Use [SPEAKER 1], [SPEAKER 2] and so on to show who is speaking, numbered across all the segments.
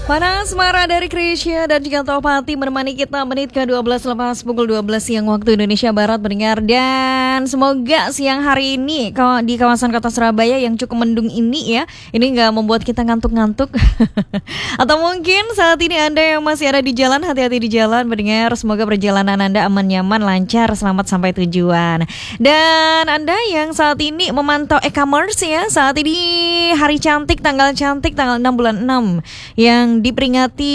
[SPEAKER 1] Panas Mara dari Krisya dan juga Topati menemani kita menit ke-12 lepas pukul 12 siang waktu Indonesia Barat mendengar. Dan semoga siang hari ini di kawasan kota Surabaya yang cukup mendung ini ya, ini gak membuat kita ngantuk-ngantuk. Atau mungkin saat ini Anda yang masih ada di jalan, hati-hati di jalan mendengar. Semoga perjalanan Anda aman, nyaman, lancar, selamat sampai tujuan. Dan Anda yang saat ini memantau e-commerce ya, saat ini hari cantik, tanggal 6 bulan 6 yang diperingati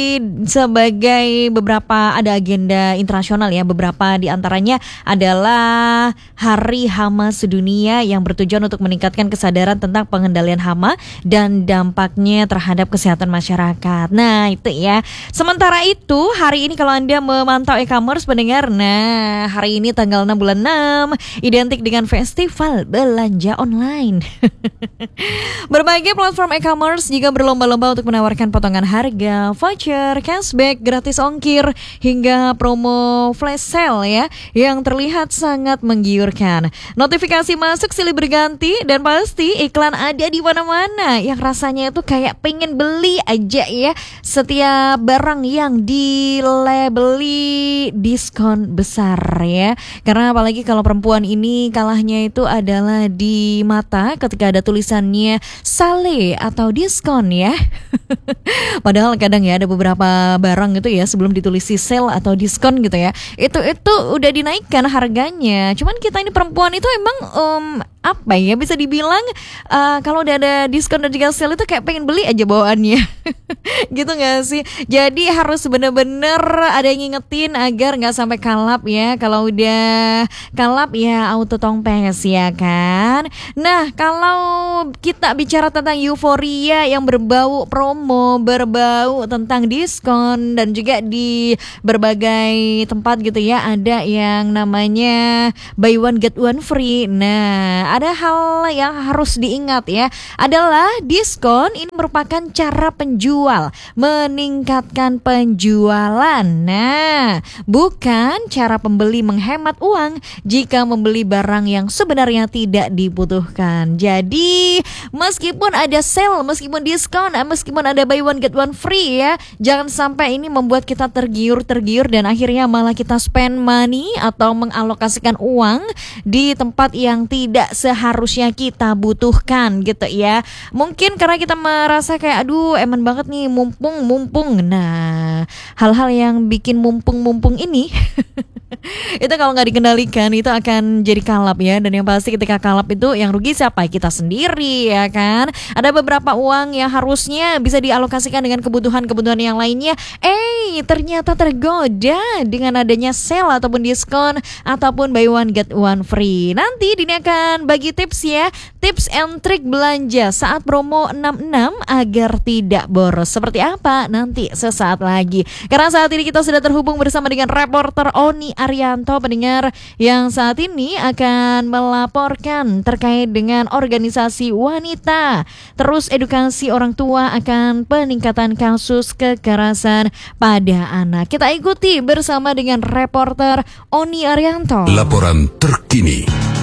[SPEAKER 1] sebagai beberapa ada agenda internasional ya. Beberapa diantaranya adalah Hari Hama Sedunia yang bertujuan untuk meningkatkan kesadaran tentang pengendalian hama dan dampaknya terhadap kesehatan masyarakat. Nah itu ya. Sementara itu hari ini kalau Anda memantau e-commerce pendengar, nah hari ini tanggal 6 bulan 6 identik dengan festival belanja online. Berbagai platform e-commerce juga berlomba-lomba untuk menawarkan potongan harga, voucher, cashback, gratis ongkir, hingga promo flash sale ya, yang terlihat sangat menggiurkan. Notifikasi masuk silih berganti dan pasti iklan ada di mana-mana yang rasanya itu kayak pengen beli aja ya. Setiap barang yang dilabeli diskon besar ya. Karena apalagi kalau perempuan ini kalahnya itu adalah di mata ketika ada tulisannya sale atau diskon ya. Padahal kadang ya ada beberapa barang gitu ya sebelum ditulis sale atau diskon gitu ya, itu udah dinaikkan harganya. Cuman kita ini perempuan itu emang apa ya, bisa dibilang kalau udah ada diskon dan juga sale itu kayak pengen beli aja bawaannya. Gitu gak sih? Jadi harus bener-bener ada yang ngingetin agar gak sampai kalap ya. Kalau udah kalap ya auto tongpes ya kan. Nah kalau kita bicara tentang euforia yang berbau promo, berbau tentang diskon, dan juga di berbagai tempat gitu ya ada yang namanya buy one get one free. Nah ada hal yang harus diingat ya, adalah diskon ini merupakan cara penjual meningkatkan penjualan. Nah bukan cara pembeli menghemat uang jika membeli barang yang sebenarnya tidak dibutuhkan. Jadi meskipun ada sale, meskipun diskon, meskipun ada buy one get one free ya, jangan sampai ini membuat kita tergiur dan akhirnya malah kita spend money atau mengalokasikan uang di tempat yang tidak seharusnya kita butuhkan gitu ya. Mungkin karena kita merasa kayak aduh eman banget nih, mumpung. Nah hal-hal yang bikin mumpung ini itu kalau nggak dikendalikan itu akan jadi kalap ya. Dan yang pasti ketika kalap itu yang rugi siapa? Kita sendiri ya kan. Ada beberapa uang yang harusnya bisa dialokasikan dengan kebutuhan yang lainnya, ternyata tergoda dengan adanya sale ataupun diskon ataupun buy one get one free. Nanti Dini akan bagi tips ya, tips and trik belanja saat promo 66 agar tidak boros. Seperti apa? Nanti sesaat lagi. Karena saat ini kita sudah terhubung bersama dengan reporter Oni Arianto pendengar, yang saat ini akan melaporkan terkait dengan organisasi wanita. Terus edukasi orang tua akan peningkatan kasus kekerasan pada anak. Kita ikuti bersama dengan reporter Oni Arianto.
[SPEAKER 2] Laporan terkini.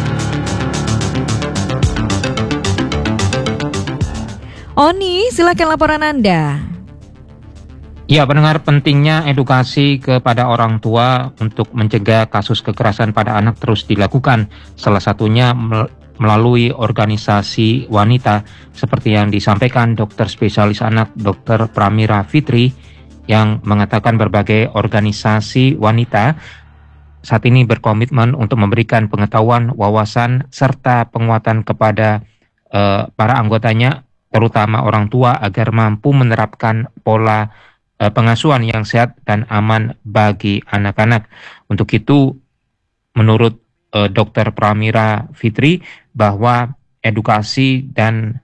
[SPEAKER 1] Oni, silakan laporan Anda.
[SPEAKER 3] Ya, pendengar, pentingnya edukasi kepada orang tua untuk mencegah kasus kekerasan pada anak terus dilakukan. Salah satunya melalui organisasi wanita seperti yang disampaikan dokter spesialis anak Dr. Pramira Fitri, yang mengatakan berbagai organisasi wanita saat ini berkomitmen untuk memberikan pengetahuan, wawasan, serta penguatan kepada para anggotanya, terutama orang tua, agar mampu menerapkan pola pengasuhan yang sehat dan aman bagi anak-anak. Untuk itu, menurut Dr. Pramira Fitri, bahwa edukasi dan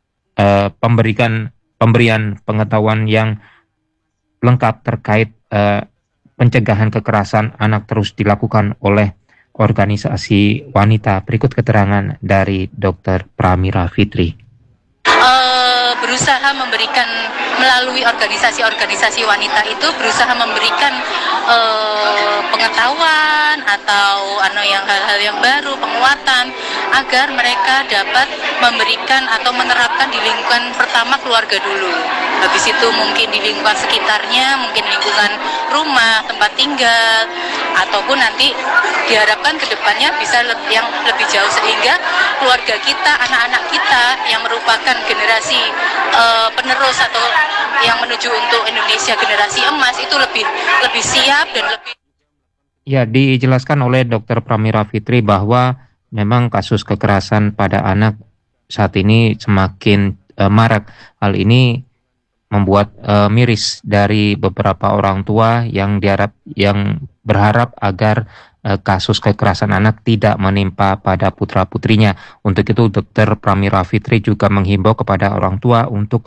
[SPEAKER 3] pemberian pengetahuan yang lengkap terkait pencegahan kekerasan anak terus dilakukan oleh organisasi wanita. Berikut keterangan dari Dr. Pramira Fitri.
[SPEAKER 4] Berusaha memberikan melalui organisasi wanita itu berusaha memberikan pengetahuan atau hal-hal yang baru, penguatan agar mereka dapat memberikan atau menerapkan di lingkungan pertama keluarga dulu. habis itu mungkin di lingkungan sekitarnya, mungkin lingkungan rumah, tempat tinggal, ataupun nanti diharapkan ke depannya bisa yang lebih jauh, sehingga keluarga kita, anak-anak kita yang merupakan generasi penerus atau yang menuju untuk Indonesia generasi emas itu lebih siap dan lebih.
[SPEAKER 3] Ya, dijelaskan oleh Dr. Pramira Fitri bahwa memang kasus kekerasan pada anak saat ini semakin marak. Hal ini membuat miris dari beberapa orang tua yang berharap agar kasus kekerasan anak tidak menimpa pada putra-putrinya. Untuk itu Dr. Pramira Fitri juga menghimbau kepada orang tua untuk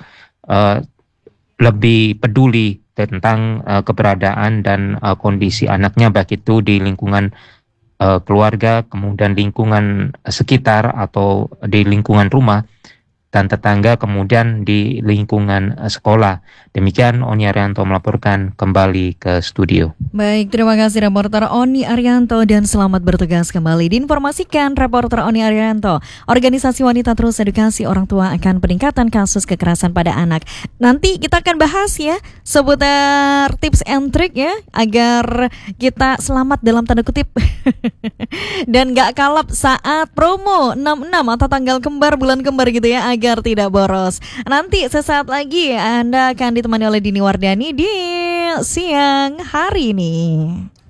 [SPEAKER 3] lebih peduli tentang keberadaan dan kondisi anaknya, baik itu di lingkungan keluarga, kemudian lingkungan sekitar atau di lingkungan rumah dan tetangga, kemudian di lingkungan sekolah. Demikian Oni Arianto melaporkan kembali ke studio.
[SPEAKER 1] Baik, terima kasih reporter Oni Arianto dan selamat bertugas kembali. Diinformasikan reporter Oni Arianto, Organisasi Wanita Terus Edukasi Orang Tua akan peningkatan kasus kekerasan pada anak. Nanti kita akan bahas ya seputar tips and trick ya agar kita selamat dalam tanda kutip dan gak kalap saat promo 66 atau tanggal kembar, bulan kembar gitu ya, agar tidak boros. Nanti sesaat lagi Anda akan ditemani oleh Dini Wardani di siang hari ini.